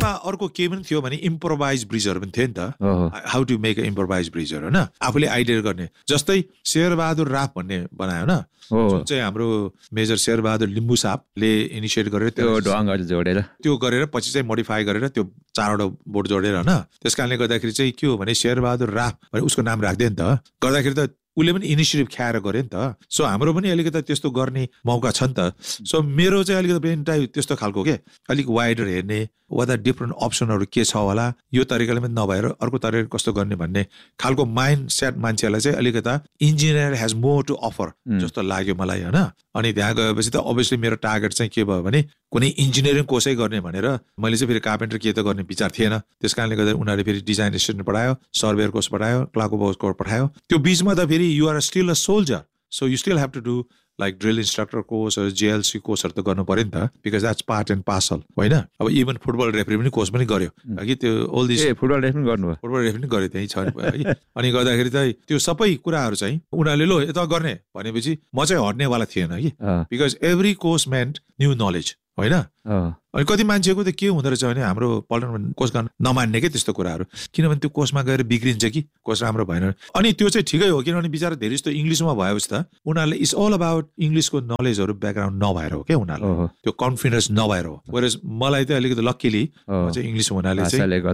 त्यसमा अर्को के पनि थियो भने इम्प्रोभाइज ब्रिजहरू पनि थियो नि त, how to make a improvise ब्रिजहरू होइन, आफूले आइडिया गर्ने। जस्तै शेरबहादुर राफ भन्ने बनायो न, जुन चाहिँ हाम्रो मेजर शेरबहादुर लिम्बू साहबले इनिसिएट गरेर त्यो ढङ्गहरू जोडेर त्यो गरेर पछि चाहिँ मोडिफाई गरेर त्यो 4वटा बोर्ड जोडेर होइन। त्यस कारणले गर्दाखेरि चाहिँ के हो भने शेरबहादुर राफ भने उसको नाम राख्दै नि त, गर्दाखेरि त उसले पनि इनिसिएटिभ ख्याएर गर्यो नि त। सो हाम्रो पनि अलिकति त्यस्तो गर्ने मौका छ नि त। सो मेरो चाहिँ अलिकति ब्रेन टाइप त्यस्तो खालको के, अलिक वाइडर हेर्ने, वाट डिफ्रेन्ट अप्सनहरू के छ होला, यो तरिकाले पनि नभएर अर्को तरिकाले कस्तो गर्ने भन्ने खालको माइन्ड सेट मान्छेलाई चाहिँ अलिकता engineer has more to offer जस्तो लाग्यो मलाई होइन। अनि त्यहाँ गएपछि त अभियसली मेरो टार्गेट चाहिँ के भयो भने कुनै इन्जिनियरिङ कोर्सै गर्ने भनेर मैले चाहिँ फेरि कार्पेन्टर के त गर्ने विचार थिएन। त्यस कारणले गर्दा उनीहरूले फेरि डिजाइन स्टुडेन्ट पढायो, सर्वेयर कोर्स पढायो, क्लार्क कोर्स पढायो। त्यो बिचमा त फेरि you are still a soldier, so you still have to do like drill instructor कोर्सहरू, JLC कोर्सहरू त गर्नु पऱ्यो नि त, because that's part and parcel होइन। अब इभन फुटबल रेफ्री पनि कोर्स पनि गर्यो कि, त्यो ओल दिस फुटबल रेफ्री गर्नुभयो, फुटबल रेफ्री पनि गर्यो त्यहीँ छ कि। अनि गर्दाखेरि त त्यो सबै कुराहरू चाहिँ उनीहरूले लो यता गर्ने भनेपछि म चाहिँ हट्नेवाला थिएन कि, because every course meant new knowledge होइन। अनि कति मान्छेको त के हुँदो रहेछ भने हाम्रो पल्टन कोर्स गर्न नमान्ने क्या त्यस्तो कुराहरू, किनभने त्यो कोर्समा गएर बिग्रिन्छ कि कोर्स राम्रो भएन। अनि त्यो चाहिँ ठिकै हो, किनभने बिचरा धेरै जस्तो इङ्ग्लिसमा भएपछि त उनीहरूले इट्स अल अबाउट इङ्ग्लिसको नलेजहरू ब्याकग्राउन्ड नभएर हो क्या, उनीहरूलाई त्यो कन्फिडेन्स नभएर हो। वेरएज मलाई चाहिँ अलिकति लक्किली चाहिँ इङ्ग्लिस हुनाले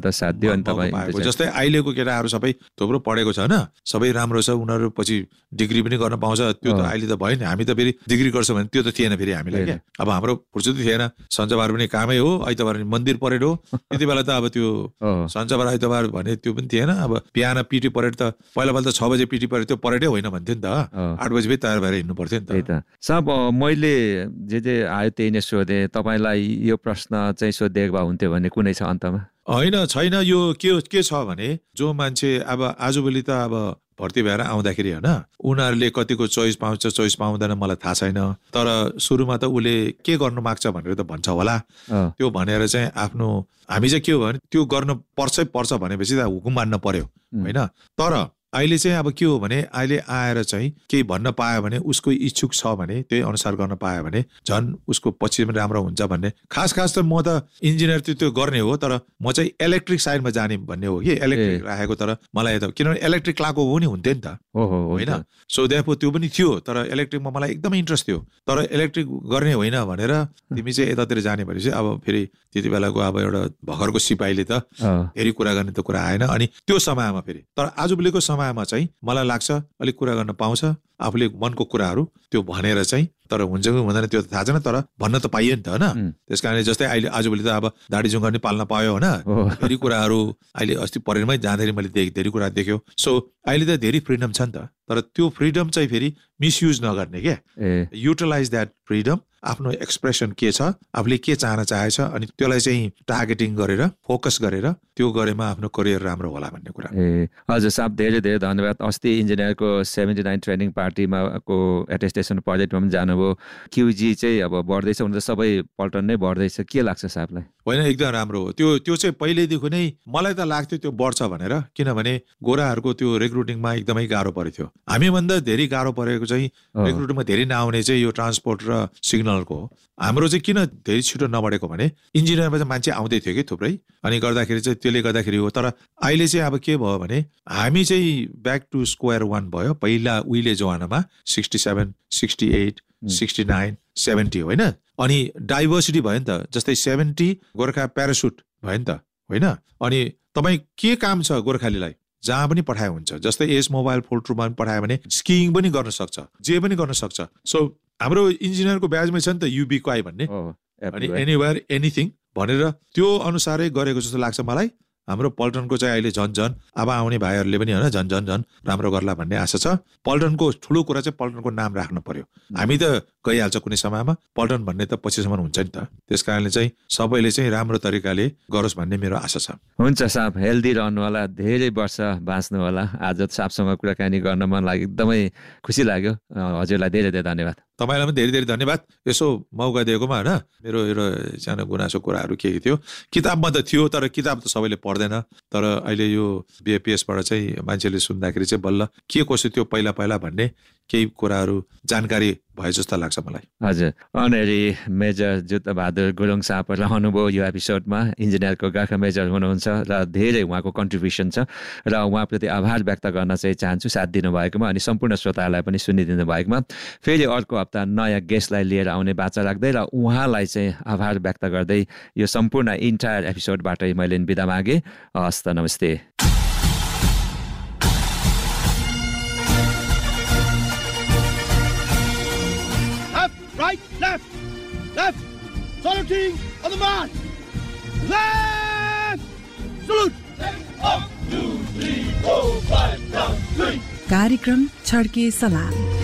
चाहिँ, जस्तै अहिलेको केटाहरू सबै थुप्रो पढेको छ होइन, सबै राम्रो छ, उनीहरू पछि डिग्री पनि गर्न पाउँछ। त्यो त अहिले त भयो नि, हामी त फेरि डिग्री गर्छ भने त्यो त थिएन फेरि हामीलाई क्या। अब हाम्रो फुर्सदै थिएन, सञ्चबार पनि कामै हो, आइतबार मन्दिर परेड हो। त्यति बेला त अब त्यो सञ्चबार आइतबार भने त्यो पनि थिएन। अब बिहान पिटी परेड त पहिला त 6 बजे पिटी परेड, त्यो परेडै होइन भन्थ्यो नि त, 8 बजे तयार भएर हिँड्नु पर्थ्यो नि त। साहब मैले जे आयो त्यही नै सोधेँ, तपाईँलाई यो प्रश्न चाहिँ सोधिएको भए हुन्थ्यो भने कुनै छ अन्तमा? होइन छैन, यो के छ भने जो मान्छे अब आजभोलि त अब भर्ती भएर आउँदाखेरि होइन, उनीहरूले कतिको चोइस पाउँछ चोइस पाउँदैन मलाई थाहा छैन, तर सुरुमा त उसले के गर्नु माग्छ भनेर त भन्छ होला। त्यो भनेर चाहिँ आफ्नो हामी चाहिँ के हो भने त्यो गर्नु पर्छ भनेपछि त हुकुम मान्न पर्यो होइन। तर अहिले चाहिँ अब के हो भने अहिले आएर चाहिँ केही भन्न पायो भने, उसको इच्छुक छ भने त्यही अनुसार गर्न पायो भने झन् उसको पछि पनि राम्रो हुन्छ भन्ने। खास त म त इन्जिनियर त्यो गर्ने हो, तर म चाहिँ इलेक्ट्रिक साइडमा जाने भन्ने हो कि, इलेक्ट्रिक राखेको। तर मलाई त किनभने इलेक्ट्रिक लाएको पनि हुन्थ्यो नि त होइन, सो देयरफोर त्यो पनि थियो, तर इलेक्ट्रिकमा मलाई एकदमै इन्ट्रेस्ट थियो। तर इलेक्ट्रिक गर्ने होइन भनेर तिमी चाहिँ यतातिर जाने भनेपछि अब फेरि त्यति बेलाको अब एउटा भर्खरको सिपाहीले त धेरै कुरा गर्ने त कुरा आएन। अनि त्यो समयमा फेरि, तर आजभोलिको समयमा चाहिँ मलाई लाग्छ अलिक कुरा गर्न पाउँछ, आफूले मनको कुराहरू त्यो भनेर चाहिँ, तर हुन्छ कि हुँदैन त्यो त थाहा छैन, तर भन्न त पाइयो नि त होइन। त्यस कारणले जस्तै अहिले आजभोलि त अब दाडी जुङ्गा पनि पाल्न पायो होइन, धेरै कुराहरू अहिले अस्ति परेरमै जाँदाखेरि मैले धेरै कुरा देख्यो। सो अहिले त धेरै फ्रिडम छ नि त, तर त्यो फ्रिडम चाहिँ फेरि मिसयुज नगर्ने क्या, युटिलाइज द्याट फ्रिडम, आफ्नो एक्सप्रेसन के छ, आफूले के चाहन चाहेछ, अनि त्यसलाई चाहिँ टार्गेटिङ गरेर फोकस गरेर त्यो गरेमा आफ्नो करियर राम्रो होला भन्ने कुरा। हजुर साहब, धेरै धेरै धन्यवाद। अस्ति इन्जिनियरको 79 ट्रेनिङ पार्टीमा को एटेस्टेसन प्रोजेक्टमा पनि जानुभयो। QG चाहिँ अब बढ्दैछ, हुन त सबै पल्टन नै बढ्दैछ, के लाग्छ साहबलाई? होइन एकदम राम्रो हो त्यो चाहिँ पहिल्यैदेखि नै मलाई त लाग्थ्यो त्यो बढ्छ भनेर, किनभने गोराहरूको त्यो रिक्रुटिङमा एकदमै गाह्रो परेको थियो। हामीभन्दा धेरै गाह्रो परेको चाहिँ रिक्रुटिङमा धेरै नआउने चाहिँ यो ट्रान्सपोर्ट र सिग्नलको हो। हाम्रो चाहिँ किन धेरै छिटो नबढेको भने इन्जिनियरमा चाहिँ मान्छे आउँदै थियो कि थुप्रै, अनि गर्दाखेरि चाहिँ त्यसले गर्दाखेरि हो। तर अहिले चाहिँ अब के भयो भने हामी चाहिँ ब्याक टु स्क्वायर वान भयो। पहिला उहिले जमानामा 67, 68, 69, 70 होइन, अनि डाइभर्सिटी भयो नि त। जस्तै 70 गोर्खा प्यारासुट भयो नि त होइन, अनि तपाईँ के काम छ गोर्खालीलाई जहाँ पनि पठायो हुन्छ। जस्तै एस मोबाइल फोल्ट्रुमा पनि पठायो भने स्किइङ पनि गर्न सक्छ, जे पनि गर्न सक्छ। सो हाम्रो इन्जिनियरको ब्याजमै छ नि त UBQI भन्ने, अनि एनिवेयर एनिथिङ भनेर त्यो अनुसारै गरेको जस्तो लाग्छ मलाई। हाम्रो पल्टनको चाहिँ अहिले झन् अब आउने भाइहरूले पनि होइन झन् राम्रो गर्ला भन्ने आशा छ। पल्टनको ठुलो कुरा चाहिँ पल्टनको नाम राख्नु पर्यो। हामी त गइहाल्छ कुनै समयमा, पल्टन भन्ने त पछिसम्म हुन्छ नि त। त्यस कारणले चाहिँ सबैले चाहिँ राम्रो तरिकाले गरोस् भन्ने मेरो आशा छ। हुन्छ साहब, हेल्दी रहनु होला, धेरै वर्ष बाँच्नु होला। आज साहबसँग कुराकानी गर्न मन लाग्यो, एकदमै खुसी लाग्यो। हजुरलाई धेरै धेरै धन्यवाद। तपाईँलाई पनि धेरै धेरै धन्यवाद यसो मौका दिएकोमा होइन। मेरो एउटा सानो गुनासो कुराहरू के थियो, किताबमा त थियो तर किताब त सबैले पढ्दैन, तर अहिले यो बिएपिएसबाट चाहिँ मान्छेले सुन्दाखेरि चाहिँ बल्ल के कसो थियो पहिला भन्ने केही कुराहरू जानकारी भयो जस्तो लाग्छ मलाई। हजुर, अनरी मेजर जुद्धबहादुर गुरुङ साहब रहनुभयो यो एपिसोडमा। इन्जिनियरको गोर्खा मेजर हुनुहुन्छ र धेरै उहाँको कन्ट्रिब्युसन छ र उहाँप्रति आभार व्यक्त गर्न चाहिँ चाहन्छु साथ दिनुभएकोमा, अनि सम्पूर्ण श्रोताहरूलाई पनि सुनिदिनु भएकोमा। फेरि अर्को हप्ता नयाँ गेस्टलाई लिएर आउने बाचा राख्दै र उहाँलाई चाहिँ आभार व्यक्त गर्दै यो सम्पूर्ण इन्टायर एपिसोडबाटै मैले बिदा मागेँ। हस् त, नमस्ते। Right, left, saluting on the march. Left, salute. 1, 2, 3, 4, 5, down, 3. कार्यक्रम छड्के सलाम।